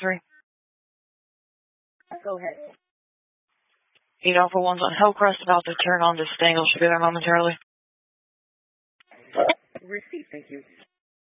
3. Go ahead. 8 Alpha 1's on Hillcrest, about to turn on to Stangle. Should be there momentarily. Receive, thank you.